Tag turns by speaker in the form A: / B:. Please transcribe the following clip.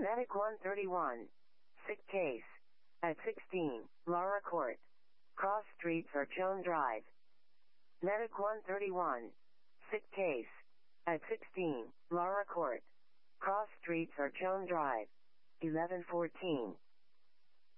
A: Medic 131. Sick case. At 16, Lara Court. Cross Streets or Joan Drive. Medic 131. Sick case. At 16, Lara Court. Cross Streets or Joan Drive. 1114.